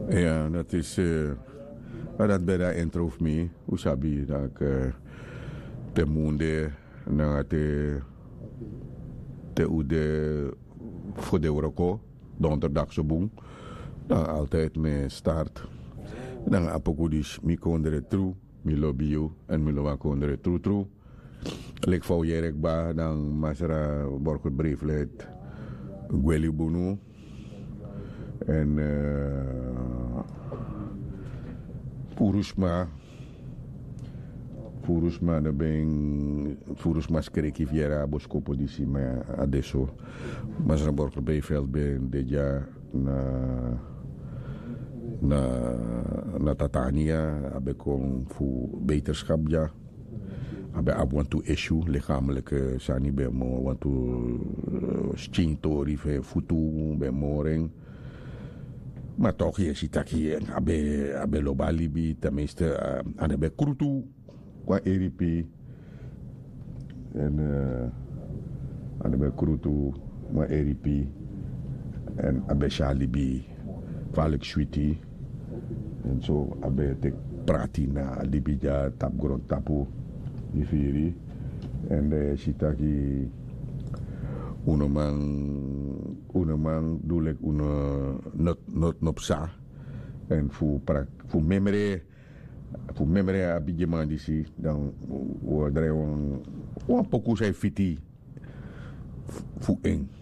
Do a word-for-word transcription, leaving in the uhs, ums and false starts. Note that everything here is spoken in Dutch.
Ja, dat is. Uh, dat bij dat intro of me. Hoe sabi dat ik te moende na te te ude voor de Euroko donderdag zo boem. Dan altijd met start. Dan apokudis mi kondere true, mi lobby en mi lowa kondere true true. Lek voor Jerek ba dan masera borkut brieflet Gweli Bunu en uh, Purusma Purusma de ben Purusma skreki viera boskopo disi ma adesso masera borkut brieflet ben deja na na na Tatania abe kon fu beterschap ja abe ab want to issue lichamelijke sani be mo want to stinto rive futu be moring maar toch je ziet dat hier abe abe lobalibi tenminste uh, aan abe krutu qua E R P en uh, aan abe krutu qua E R P en abe shalibi valik sweetie en zo abe te pratina libija tap grond tapu di firi en de sitaki uno man uno man dulek uno not not nopsa en fu pra fu memory fu memory abidjeman disi dan wo dre on un poco sai fiti fu eng